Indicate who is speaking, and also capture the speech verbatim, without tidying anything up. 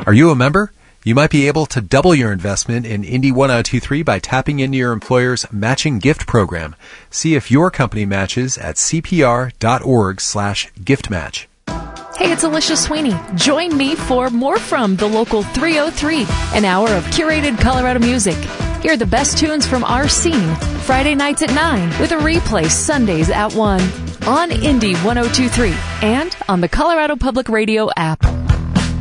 Speaker 1: Are you a member? You might be able to double your investment in Indy ten twenty-three by tapping into your employer's matching gift program. See if your company matches at cpr.org slash gift match.
Speaker 2: Hey, it's Alicia Sweeney. Join me for more from the local three oh three, an hour of curated Colorado music. Hear the best tunes from our scene Friday nights at nine with a replay Sundays at one on Indy ten twenty-three and on the Colorado Public Radio app.